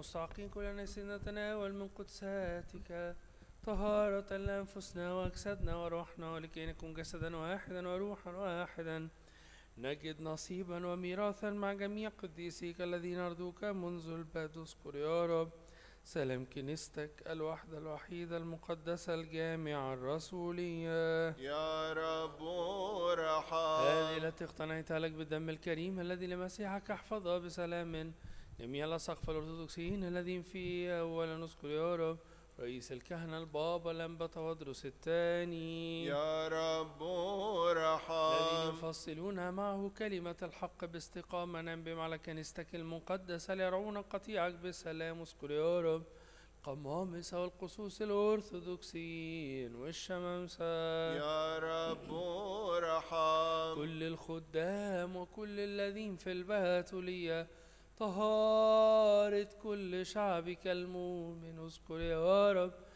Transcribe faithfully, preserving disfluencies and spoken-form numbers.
مستحقين كلنا سيدنا نتناول من قدساتك طهارة لأنفسنا وأجسادنا وروحنا، ولكي نكون جسدا واحدا وروحا واحدا نجد نصيبا وميراثا مع جميع قديسيك الذين أرضوك منذ البدء. اذكر يا رب سلام كنيستك الوحدة الوحيدة المقدسة الجامعة الرسولية يا رب ارحم. هذه التي اقتنيتها لك بالدم الكريم الذي لمسيحك احفظها بسلام جميع الأساقفة الأرثوذكسيين الذين فيه. أولا نذكر يا رب رئيس الكهنة البابا الأنبا تودرس الثاني يا رب ارحم. الذين يفصلون معه كلمة الحق باستقامة. ننبم على كنيستك المقدسة ليرعون قطيعك بسلام. اذكر يا رب القمامسة والقصوص الأرثوذكسيين والشمامسة يا رب ارحم. كل الخدام وكل الذين في الباتولية طهارة كل شعبك المؤمن. اذكر يا رب